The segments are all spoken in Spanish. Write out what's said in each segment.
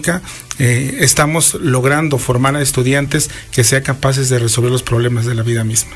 pública, estamos logrando formar a estudiantes que sean capaces de resolver los problemas de la vida misma.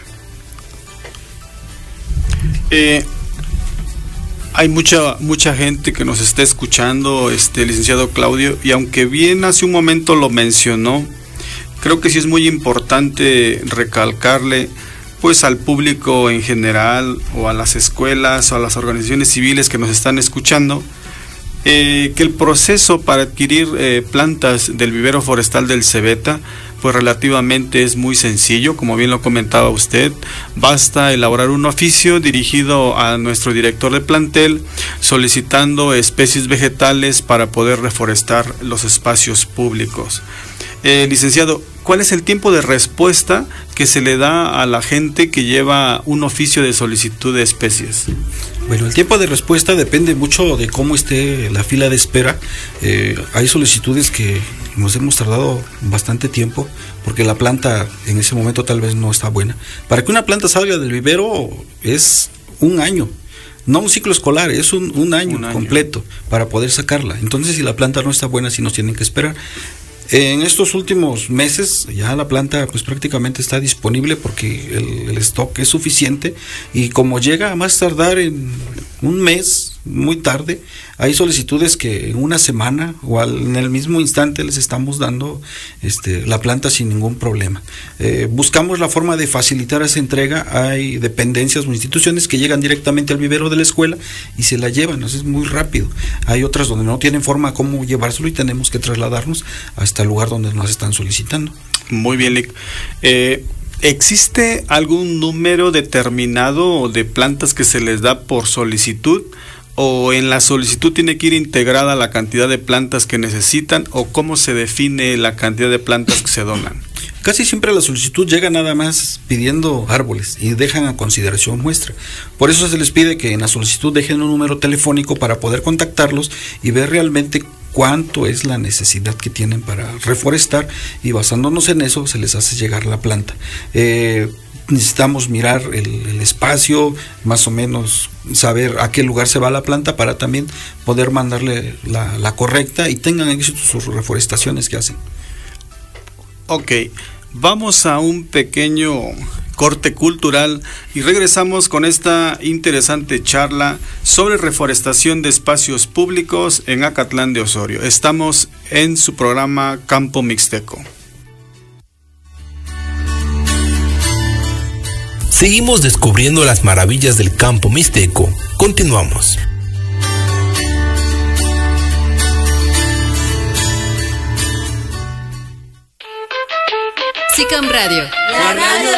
Hay mucha gente que nos está escuchando, licenciado Claudio, y aunque bien hace un momento lo mencionó, creo que sí es muy importante recalcarle pues al público en general, o a las escuelas, o a las organizaciones civiles que nos están escuchando, que el proceso para adquirir plantas del vivero forestal del Cebeta pues relativamente es muy sencillo, como bien lo comentaba usted. Basta elaborar un oficio dirigido a nuestro director de plantel solicitando especies vegetales para poder reforestar los espacios públicos. Licenciado, ¿cuál es el tiempo de respuesta que se le da a la gente que lleva un oficio de solicitud de especies? Bueno, el tiempo de respuesta depende mucho de cómo esté la fila de espera. Hay solicitudes que nos hemos tardado bastante tiempo porque la planta en ese momento tal vez no está buena. Para que una planta salga del vivero es un año. No un ciclo escolar, es un año completo para poder sacarla. Entonces, si la planta no está buena, sí nos tienen que esperar. En estos últimos meses ya la planta pues prácticamente está disponible porque el stock es suficiente, y como llega a más tardar en un mes, muy tarde, hay solicitudes que en una semana o en el mismo instante les estamos dando la planta sin ningún problema. Buscamos la forma de facilitar esa entrega. Hay dependencias o instituciones que llegan directamente al vivero de la escuela y se la llevan, es muy rápido. Hay otras donde no tienen forma cómo llevárselo y tenemos que trasladarnos hasta el lugar donde nos están solicitando. Muy bien, Lic. ¿Existe algún número determinado de plantas que se les da por solicitud? ¿O en la solicitud tiene que ir integrada la cantidad de plantas que necesitan? ¿O cómo se define la cantidad de plantas que se donan? Casi siempre la solicitud llega nada más pidiendo árboles y dejan a consideración muestra. Por eso se les pide que en la solicitud dejen un número telefónico para poder contactarlos y ver realmente cuánto es la necesidad que tienen para reforestar, y basándonos en eso se les hace llegar la planta. Necesitamos mirar el espacio, más o menos saber a qué lugar se va la planta para también poder mandarle la correcta y tengan éxito sus reforestaciones que hacen. Ok, vamos a un pequeño corte cultural y regresamos con esta interesante charla sobre reforestación de espacios públicos en Acatlán de Osorio. Estamos en su programa Campo Mixteco. Seguimos descubriendo las maravillas del campo mixteco. Continuamos. SICAM Radio, la radio